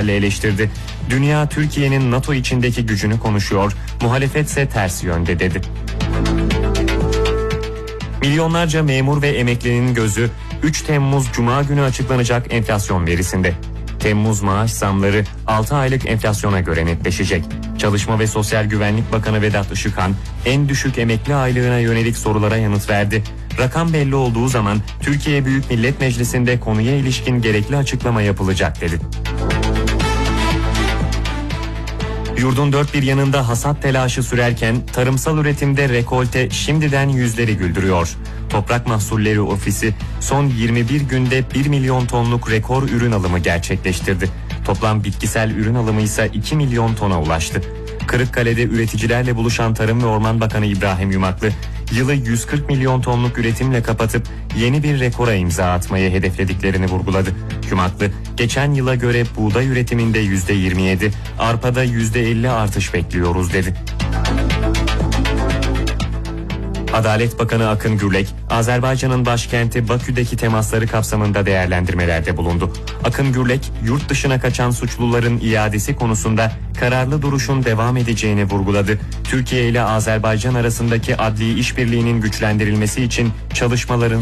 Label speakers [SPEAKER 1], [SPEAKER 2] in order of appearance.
[SPEAKER 1] sözlerle eleştirdi. Dünya Türkiye'nin NATO içindeki gücünü konuşuyor, muhalefetse ters yönde dedi. Milyonlarca memur ve emeklinin gözü 3 Temmuz Cuma günü açıklanacak enflasyon verisinde. Temmuz maaş zamları 6 aylık enflasyona göre netleşecek. Çalışma ve Sosyal Güvenlik Bakanı Vedat Işıkhan, en düşük emekli aylığına yönelik sorulara yanıt verdi. Rakam belli olduğu zaman Türkiye Büyük Millet Meclisi'nde konuya ilişkin gerekli açıklama yapılacak dedi. Yurdun dört bir yanında hasat telaşı sürerken tarımsal üretimde rekolte şimdiden yüzleri güldürüyor. Toprak Mahsulleri Ofisi son 21 günde 1 milyon tonluk rekor ürün alımı gerçekleştirdi. Toplam bitkisel ürün alımı ise 2 milyon tona ulaştı. Kırıkkale'de üreticilerle buluşan Tarım ve Orman Bakanı İbrahim Yumaklı, yılı 140 milyon tonluk üretimle kapatıp yeni bir rekora imza atmayı hedeflediklerini vurguladı. Yumaklı, geçen yıla göre buğday üretiminde %27, arpada %50 artış bekliyoruz dedi. Adalet Bakanı Akın Gürlek, Azerbaycan'ın başkenti Bakü'deki temasları kapsamında değerlendirmelerde bulundu. Akın Gürlek, yurt dışına kaçan suçluların iadesi konusunda kararlı duruşun devam edeceğini vurguladı. Türkiye ile Azerbaycan arasındaki adli işbirliğinin güçlendirilmesi için çalışmaların